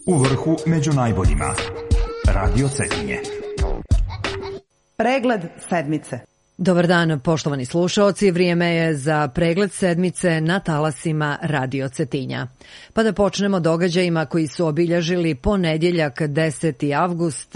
U vrhu među najboljima. Radio Cetinje. Pregled sedmice. Dobar dan, poštovani slušaoci, vrijeme je za pregled sedmice na talasima Radio Cetinja. Pa da počnemo događajima koji su obilježili ponedjeljak 10. avgust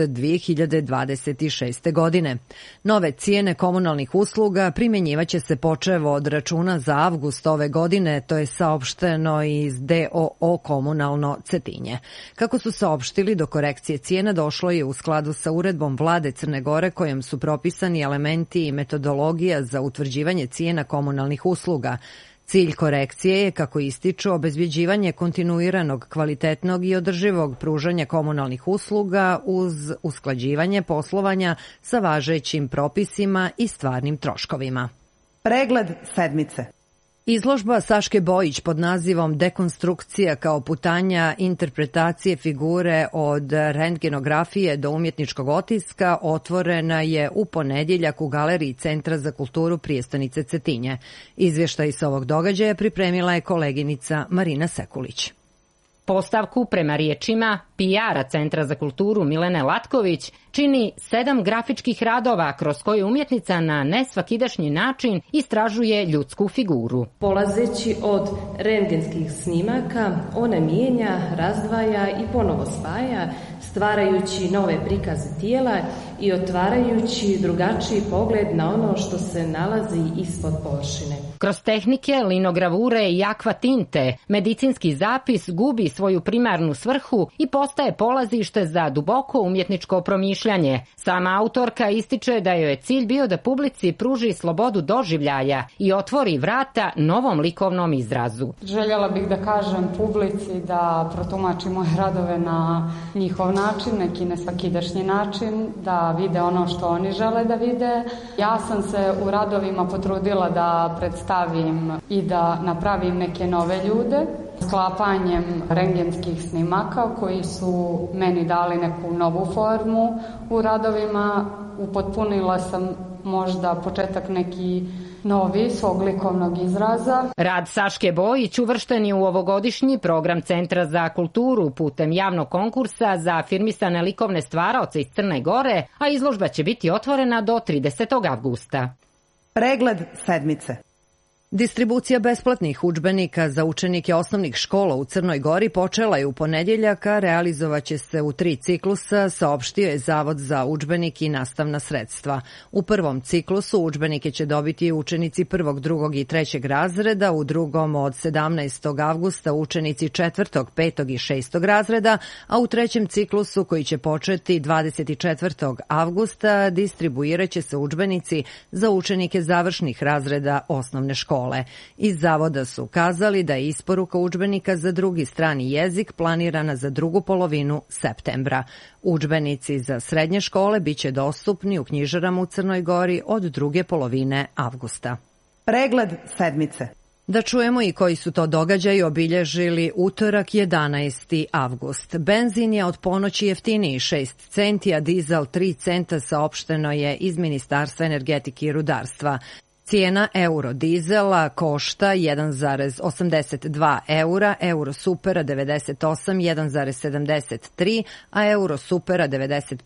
2026. godine. Nove cijene komunalnih usluga primjenjivaće se počevo od računa za avgust ove godine, to je saopšteno iz DOO Komunalno Cetinje. Kako su saopštili, do korekcije cijena došlo je u skladu sa uredbom Vlade Crne Gore kojom su propisani elementi i metodologija za utvrđivanje cijena komunalnih usluga. Cilj korekcije je, kako ističu, obezbjeđivanje kontinuiranog, kvalitetnog i održivog pružanja komunalnih usluga uz usklađivanje poslovanja sa važećim propisima i stvarnim troškovima. Pregled sedmice. Izložba Saške Bojić pod nazivom Dekonstrukcija kao putanja interpretacije figure od rentgenografije do umjetničkog otiska otvorena je u ponedjeljak u Galeriji Centra za kulturu prijestonice Cetinje. Izvještaj sa ovog događaja pripremila je koleginica Marina Sekulić. Postavku, prema riječima PR-a Centra za kulturu Milene Latković, čini 7 grafičkih radova kroz koje umjetnica na nesvakidašnji način istražuje ljudsku figuru. Polazeći od rentgenskih snimaka, ona mijenja, razdvaja i ponovo spaja, stvarajući nove prikaze tijela i otvarajući drugačiji pogled na ono što se nalazi ispod površine. Kroz tehnike, linogravure i akvatinte, medicinski zapis gubi svoju primarnu svrhu i postaje polazište za duboko umjetničko promišljanje. Sama autorka ističe da joj je cilj bio da publici pruži slobodu doživljaja i otvori vrata novom likovnom izrazu. Željela bih da kažem publici da protumači moje radove na njihov način, neki nesvakidašnji način, da vide ono što oni žele da vide. Ja sam se u radovima potrudila da predstavim i da napravim neke nove ljude. Sklapanjem rentgenskih snimaka koji su meni dali neku novu formu u radovima, upotpunila sam možda početak neki novi svog likovnog izraza. Rad Saške Bojić uvršten je u ovogodišnji program Centra za kulturu putem javnog konkursa za afirmisane likovne stvaraoce iz Crne Gore, a izložba će biti otvorena do 30. avgusta. Pregled sedmice. Distribucija besplatnih udžbenika za učenike osnovnih škola u Crnoj Gori počela je u ponedjeljak, a realizovaće se u 3 ciklusa, saopštio je Zavod za udžbenike i nastavna sredstva. U prvom ciklusu udžbenike će dobiti učenici 1., 2. i 3. razreda, u drugom od 17. avgusta učenici 4., 5. i 6. razreda, a u trećem ciklusu koji će početi 24. avgusta distribuirat će se udžbenici za učenike završnih razreda osnovne škole. Iz zavoda su kazali da je isporuka udžbenika za drugi strani jezik planirana za drugu polovinu septembra. Udžbenici za srednje škole biće dostupni u knjižarama u Crnoj Gori od druge polovine avgusta. Pregled sedmice. Da čujemo i koji su to događaji obilježili utorak 11. avgust. Benzin je od ponoći jeftiniji 6 centi, a dizel 3 centa, saopšteno je iz Ministarstva energetike i rudarstva. Cijena eurodizela košta 1,82 eura, eurosupera 98 1,73, a eurosupera 95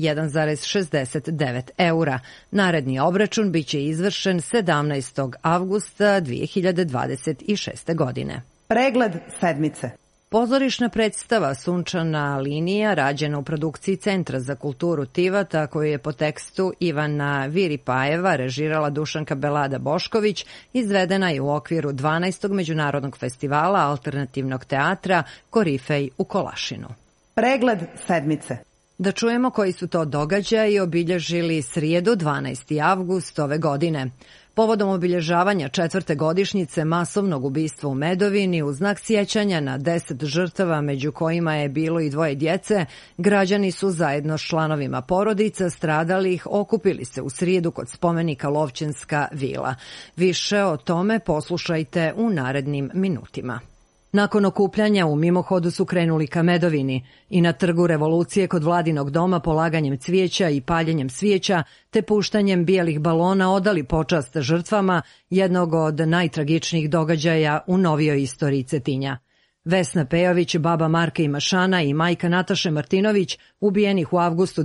1,69 eura. Naredni obračun biće izvršen 17. avgusta 2026. godine. Pregled sedmice. Pozorišna predstava Sunčana linija, rađena u produkciji Centra za kulturu Tivata, koju je po tekstu Ivana Viripajeva režirala Dušanka Belada Bošković, izvedena je u okviru 12. Međunarodnog festivala alternativnog teatra Korifej u Kolašinu. Pregled sedmice. Da čujemo koji su to događaji obilježili srijedu 12. avgust ove godine. Povodom obilježavanja 4. godišnjice masovnog ubistva u Medovini, u znak sjećanja na 10 žrtava, među kojima je bilo i 2 djece, građani su zajedno s članovima porodica stradalih okupili se u srijedu kod spomenika Lovćenska vila. Više o tome poslušajte u narednim minutima. Nakon okupljanja u mimohodu su krenuli ka Medovini i na Trgu Revolucije kod Vladinog doma polaganjem cvijeća i paljenjem svijeća te puštanjem bijelih balona odali počast žrtvama jednog od najtragičnijih događaja u novijoj istoriji Cetinja. Vesna Pejović, baba Marka i Mašana i majka Nataše Martinović, ubijenih u avgustu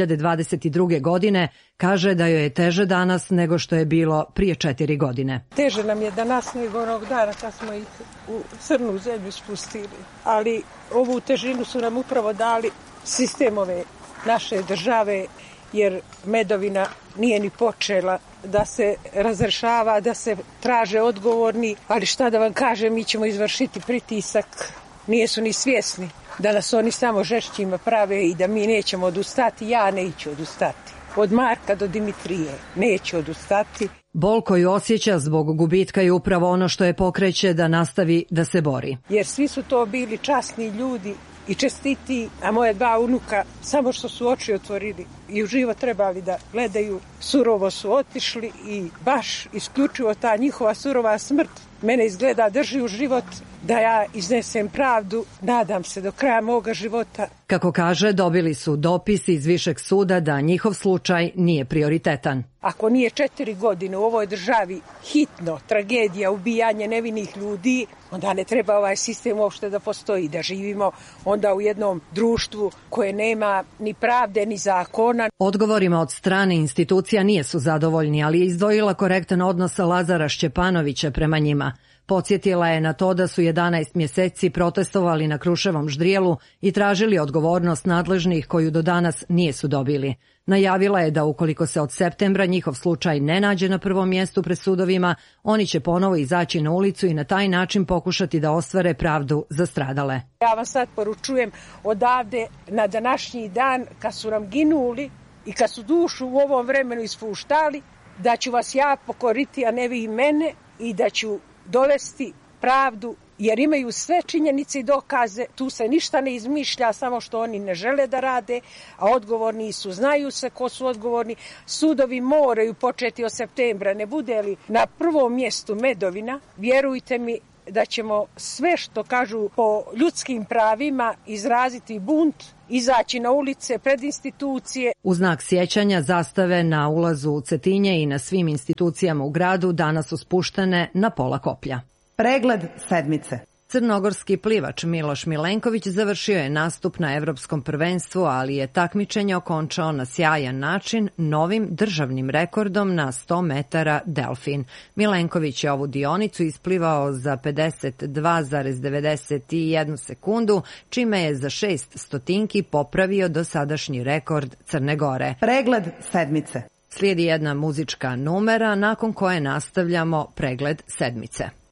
2022. godine, kaže da joj je teže danas nego što je bilo prije 4 godine. Teže nam je danas nego onog dana kad smo ih u crnu zemlju spustili. Ali ovu težinu su nam upravo dali sistem ove naše države, jer Medovina nije ni počela da se razrešava, da se traže odgovorni, ali šta da vam kažem, mi ćemo izvršiti pritisak, nisu ni svjesni da nas oni samo žešćima prave i da mi nećemo odustati. Ja neću odustati. Od Marka do Dimitrije neću odustati. Bol koju osjeća zbog gubitka je upravo ono što je pokreće da nastavi da se bori. Jer svi su to bili časni ljudi i čestiti, a moje 2 unuka samo što su oči otvorili i u život trebali da gledaju, surovo su otišli i baš isključivo ta njihova surova smrt mene izgleda drži u život da ja iznesem pravdu, nadam se do kraja moga života. Kako kaže, dobili su dopis iz Višeg suda da njihov slučaj nije prioritetan. Ako nije 4 godine u ovoj državi hitno tragedija, ubijanje nevinih ljudi, onda ne treba ovaj sistem uopšte da postoji, da živimo onda u jednom društvu koje nema ni pravde ni zakona. Odgovorima od strane institucija nije su zadovoljni, ali je izdvojila korektan odnos Lazara Šćepanovića prema njima. Podsjetila je na to da su 11 mjeseci protestovali na Kruševom ždrijelu i tražili odgovornost nadležnih koju do danas nisu dobili. Najavila je da ukoliko se od septembra njihov slučaj ne nađe na prvom mjestu pred sudovima, oni će ponovo izaći na ulicu i na taj način pokušati da ostvare pravdu za stradale. Ja vam sad poručujem odavde na današnji dan, kad su nam ginuli i kad su dušu u ovom vremenu ispuštali, da ću vas ja pokoriti, a ne vi mene, i da ću dovesti pravdu, jer imaju sve činjenice i dokaze, tu se ništa ne izmišlja, samo što oni ne žele da rade, a odgovorni su, znaju se ko su odgovorni. Sudovi moraju početi od septembra, ne bude li na prvom mjestu Medovina, vjerujte mi da ćemo sve što kažu po ljudskim pravima izraziti bunt, izaći na ulice pred institucije. U znak sjećanja zastave na ulazu u Cetinje i na svim institucijama u gradu danas su spuštene na pola koplja. Pregled sedmice. Crnogorski plivač Miloš Milenković završio je nastup na Evropskom prvenstvu, ali je takmičenje okončao na sjajan način novim državnim rekordom na 100 metara delfin. Milenković je ovu dionicu isplivao za 52,91 sekundu, čime je za 6 stotinki popravio dosadašnji rekord Crne Gore. Pregled sedmice. Slijedi jedna muzička numera nakon koje nastavljamo pregled sedmice.